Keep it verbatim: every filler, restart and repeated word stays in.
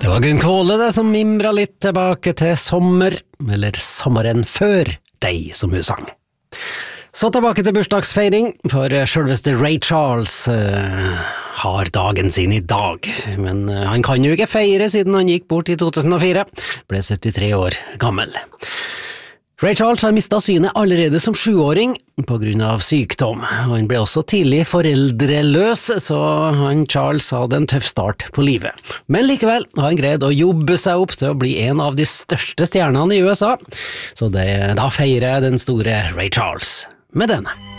Det var Gunn Kåle det som mimra litt tilbake til sommer, eller sommeren før deg som hun sang. Så tilbake til bursdagsfeiring, for selveste Ray Charles uh, har dagen sin i dag, men uh, han kan jo ikke feire siden han gikk bort i to tusen og fire, ble syttitre år gammel. Ray Charles har mistet synet allerede som sjuåring på grunn av sykdom, og han ble også tidlig foreldreløs, så han Charles hadde en tøff start på livet. Men likevel har han greid å jobbe seg opp til å bli en av de største stjernene i U S A, så det, da feirer jeg den store Ray Charles med denne.